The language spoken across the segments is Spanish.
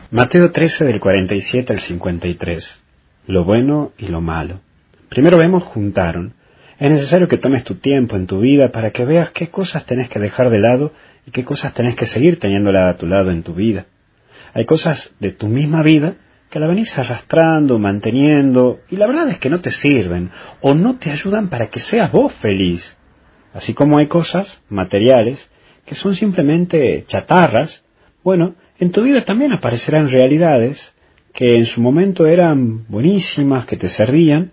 Mateo 13 del 47 al 53. Lo bueno y lo malo. Primero vemos juntaron. Es necesario que tomes tu tiempo en tu vida para que veas qué cosas tenés que dejar de lado y qué cosas tenés que seguir teniéndola a tu lado en tu vida. Hay cosas de tu misma vida que la venís arrastrando, manteniendo, y la verdad es que no te sirven o no te ayudan para que seas vos feliz. Así como hay cosas materiales que son simplemente chatarras, bueno, en tu vida también aparecerán realidades que en su momento eran buenísimas, que te servían,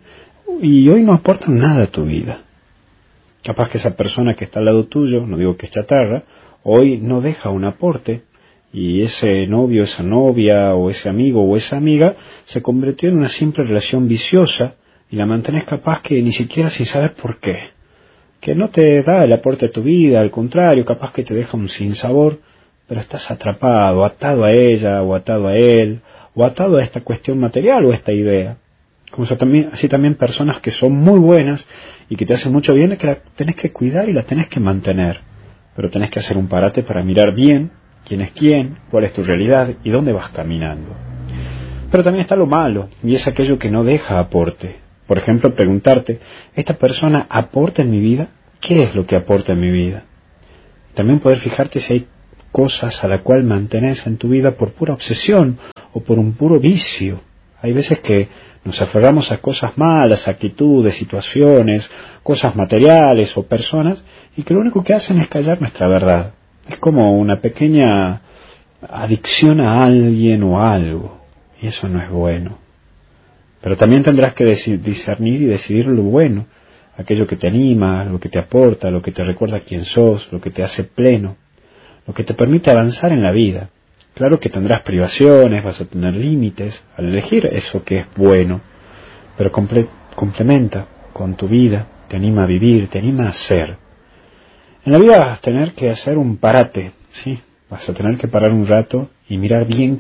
y hoy no aportan nada a tu vida. Capaz que esa persona que está al lado tuyo, no digo que es chatarra, hoy no deja un aporte, y ese novio, esa novia, o ese amigo o esa amiga, se convirtió en una simple relación viciosa, y la mantenés capaz que ni siquiera sin saber por qué. Que no te da el aporte a tu vida, al contrario, capaz que te deja un sinsabor, pero estás atrapado, atado a ella, o atado a él, o atado a esta cuestión material o a esta idea. Como así también personas que son muy buenas y que te hacen mucho bien, que la tenés que cuidar y la tenés que mantener. Pero tenés que hacer un parate para mirar bien quién es quién, cuál es tu realidad y dónde vas caminando. Pero también está lo malo, y es aquello que no deja aporte. Por ejemplo, preguntarte, ¿esta persona aporta en mi vida? ¿Qué es lo que aporta en mi vida? También poder fijarte si hay cosas a la cual mantenés en tu vida por pura obsesión o por un puro vicio. Hay veces que nos aferramos a cosas malas, actitudes, situaciones, cosas materiales o personas, y que lo único que hacen es callar nuestra verdad. Es como una pequeña adicción a alguien o a algo, y eso no es bueno. Pero también tendrás que discernir y decidir lo bueno, aquello que te anima, lo que te aporta, lo que te recuerda quién sos, lo que te hace pleno, lo que te permite avanzar en la vida. Claro que tendrás privaciones, vas a tener límites al elegir eso que es bueno, pero complementa con tu vida, te anima a vivir, te anima a ser. En la vida vas a tener que hacer un parate, ¿sí? Vas a tener que parar un rato y mirar bien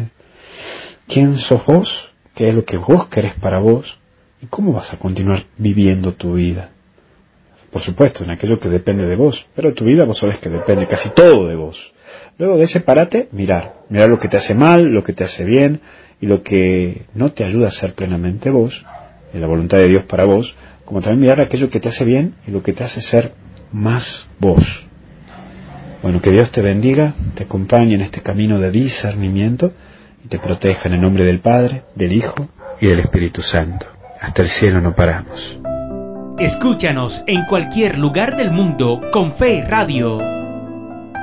quién sos vos, qué es lo que vos querés para vos y cómo vas a continuar viviendo tu vida. Por supuesto, en aquello que depende de vos, pero tu vida vos sabés que depende casi todo de vos. Luego de ese parate, mirar lo que te hace mal, lo que te hace bien y lo que no te ayuda a ser plenamente vos, en la voluntad de Dios para vos, como también mirar aquello que te hace bien y lo que te hace ser más vos. Bueno, que Dios te bendiga, te acompañe en este camino de discernimiento y te proteja en el nombre del Padre, del Hijo y del Espíritu Santo. Hasta el cielo no paramos. Escúchanos en cualquier lugar del mundo con Fe Radio.